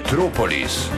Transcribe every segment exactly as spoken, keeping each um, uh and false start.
Metropolis.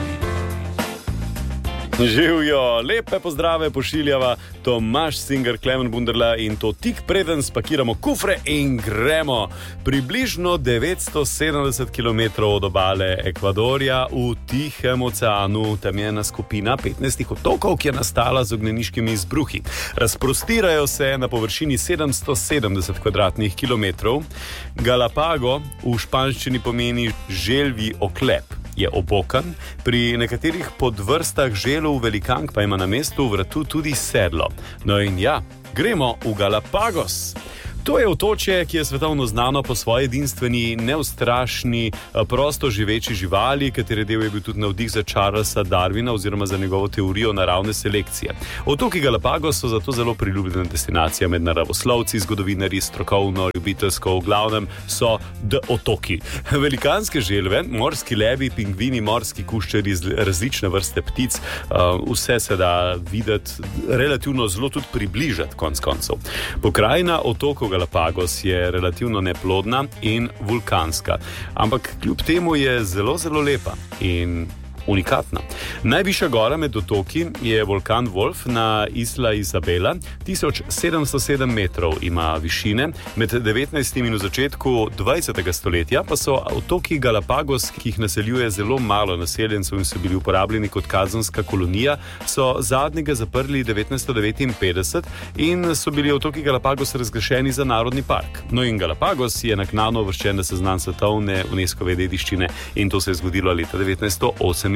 Živijo, lepe pozdrave pošiljava Tomaž Singer, Klemen Bunderla in to tik preden spakiramo kufre in gremo. Približno devetsto sedemdeset kilometrov od obale Ekvadorja v Tihem oceanu, tam je ena skupina petnajstih otokov, ki je nastala z ognjeniškimi izbruhi. Razprostirajo se na površini sedemsto sedemdeset kvadratnih kilometrov. Galapago v španščini pomeni želvji oklep. Je obokan, pri nekaterih podvrstah želv velikank pa ima na mestu vratu tudi sedlo. No in ja, gremo v Galapagos. To je otočje, ki je svetovno znano po svoji edinstveni, neustrašni, prosto živeči živali, katere del je bil tudi navdih za Charlesa Darwina oziroma za njegovo teorijo naravne selekcije. Otoki Galapagos so zato zelo priljubljena destinacija med naravoslovci, zgodovinarji, strokovno, ljubiteljsko, v glavnem so d otoki. Velikanske želve, morski levi, pingvini, morski kuščari, različne vrste ptic, vse se da videti, relativno zelo tudi približati konc koncev. Pokrajina otokov Galapagos je relativno neplodna in vulkanska, ampak kljub temu je zelo, zelo lepa in unikatna. Najvišja gora med otoki je vulkan Wolf na Isla Isabela, tisoč sedemsto sedem metrov ima višine, med devetnajstim in v začetku dvajsetega stoletja pa so otoki Galapagos, ki jih naseljuje zelo malo naseljencev in so bili uporabljeni kot kazenska kolonija, so zadnjega zaprli devetnajststo devetinpetdeset in so bili otoki Galapagos razglašeni za narodni park. No in Galapagos je naknadno uvrščen na seznam svetovne UNESCOve dediščine in to se je zgodilo leta devetnajststo oseminsedemdeset.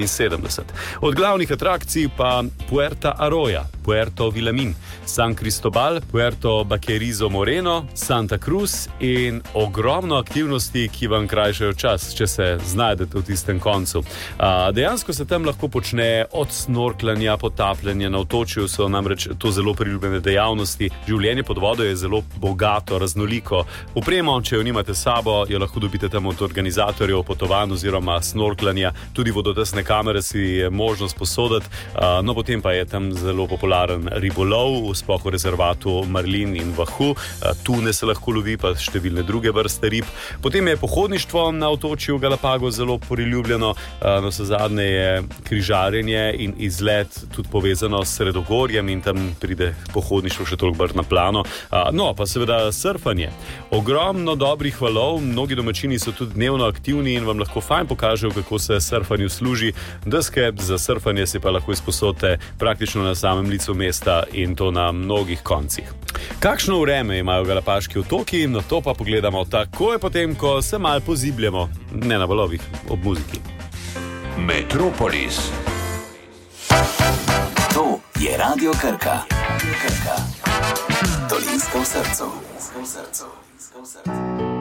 Od glavnih atrakcij pa Puerta Arroyo, Puerto Vilamin, San Cristobal, Puerto Baquerizo Moreno, Santa Cruz in ogromno aktivnosti, ki vam krajšajo čas, če se znajdete v tistem koncu. A, dejansko se tam lahko počne od snorklanja, potapljanja, na otočju so namreč to zelo priljubljene dejavnosti. Življenje pod vodo je zelo bogato, raznoliko. Opremo, če jo nimate sabo, jo lahko dobite tam od organizatorjev potovanj oziroma snorklanja, tudi vodotesne kamere si je možnost posoditi, no potem pa je tam zelo popularen ribolov, sploh v rezervatu Marlin in Vahu, tune se lahko lovi, pa številne druge vrste rib. Potem je pohodništvo na otočju Galapagos zelo priljubljeno, no vse zadnje je križarjenje in izlet tudi povezano s Sredogorjem in tam pride pohodništvo še toliko bolj na plano. No, pa seveda surfanje. Ogromno dobrih valov, mnogi domačini so tudi dnevno aktivni in vam lahko fajn pokažejo, kako se surfanju služi. Deske za surfanje si pa lahko izposodite praktično na samem licu mesta in to na mnogih koncih. Kakšno vreme imajo Galapaški otoki, no to pa pogledamo takoj potem, ko se malo pozibljamo, ne na valovih, ob muziki. Metropolis. To je Radio Krka. Krka. Dolinska v srcu. V srcu. V srcu.